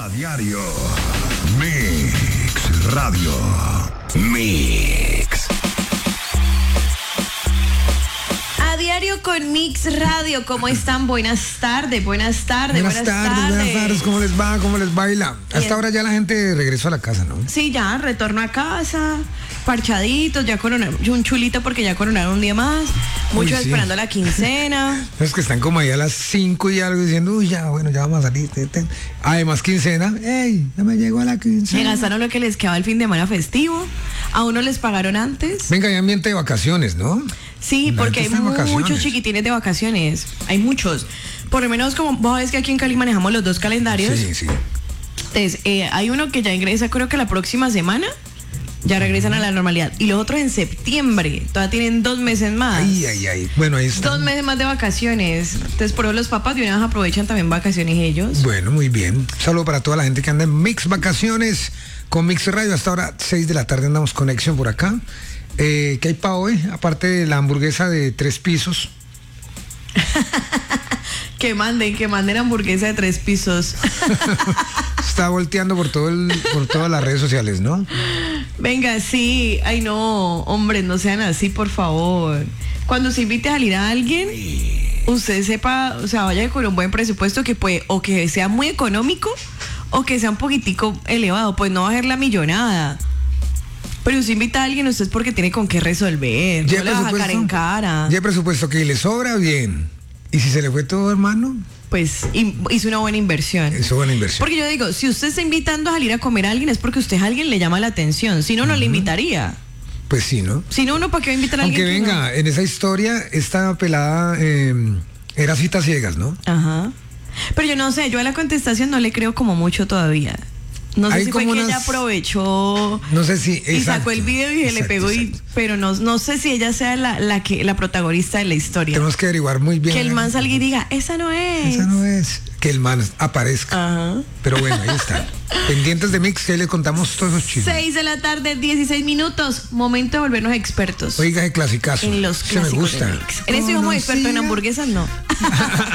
A diario. Mix Radio. Mix. A diario con Mix Radio. ¿Cómo están? Buenas tardes. Buenas tardes. ¿Cómo les va? ¿Cómo les baila? Hasta ahora ya la gente regresó a la casa, ¿no? Sí, ya, retorno a casa, parchaditos, ya coronaron, un chulito porque ya coronaron un día más, muchos esperando la quincena. Es que están como ahí a las 5 y algo diciendo, uy, ya, bueno, ya vamos a salir. Además, quincena, ¡ey! Ya me llegó a la quincena. Se gastaron lo que les quedaba el fin de semana festivo, a uno les pagaron antes. Venga, hay ambiente de vacaciones, ¿no? Sí, porque hay muchos chiquitines de vacaciones, hay muchos. Por lo menos como vos sabés que aquí en Cali manejamos los dos calendarios. Sí. Entonces, hay uno que ya ingresa, creo que la próxima semana, ya regresan a la normalidad. Y los otros en septiembre, todavía tienen 2 meses más. Ay. Bueno, ahí está. 2 meses más de vacaciones. Entonces, por eso los papás de una vez aprovechan también vacaciones ellos. Bueno, muy bien. Saludo para toda la gente que anda en Mix Vacaciones con Mix Radio. Hasta ahora, 6 de la tarde, andamos conexión por acá. ¿Qué hay para hoy? Aparte de la hamburguesa de 3 pisos. que manden hamburguesa de 3 pisos. Está volteando por todas las redes sociales, ¿no? Venga, sí. Ay, no, hombre, no sean así, por favor. Cuando se invite a salir a alguien, usted sepa, o sea, vaya con un buen presupuesto que puede, o que sea muy económico, o que sea un poquitico elevado, pues no va a ser la millonada. Pero si invita a alguien, usted es porque tiene con qué resolver. No le va a sacar en cara. Ya presupuesto que le sobra, bien. ¿Y si se le fue todo, hermano? Pues hizo una buena inversión. Porque yo digo, si usted está invitando a salir a comer a alguien, es porque usted a alguien le llama la atención. Si no, no le invitaría. Pues sí, ¿no? Si no, uno, ¿para qué va a invitar a alguien? Aunque venga, en esa historia, esta pelada era citas ciegas, ¿no? Ajá. Pero yo no sé, yo a la contestación no le creo como mucho todavía. No sé si fue que ella aprovechó, no sé si, y sacó el video y se le pegó, pero no sé si ella sea la protagonista de la historia. Tenemos que averiguar muy bien. Que el man salga y diga, esa no es. Que el man aparezca. Ajá. Pero bueno, ahí está. Pendientes de Mix, que les contamos todos esos chismes. 6 de la tarde, 16 minutos. Momento de volvernos expertos. Oiga, el clasicazo. En los clásicos me gusta. de Mix. En eso somos expertos, en hamburguesas no.